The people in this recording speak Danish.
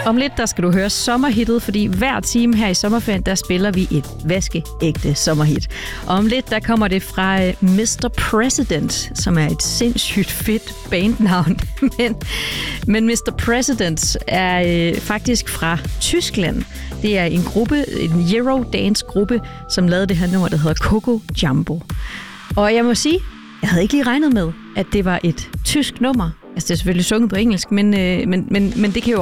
Om lidt, der skal du høre sommerhittet, fordi hver time her i sommerferien, der spiller vi et vaskeægte sommerhit. Og om lidt, der kommer det fra Mr. President, som er et sindssygt fedt bandnavn. Men Mr. President er faktisk fra Tyskland. Det er en gruppe, en Eurodance-gruppe, som lavede det her nummer, der hedder Coco Jumbo. Og jeg må sige, jeg havde ikke lige regnet med, at det var et tysk nummer. Altså, det er selvfølgelig sunget på engelsk, men det kan jo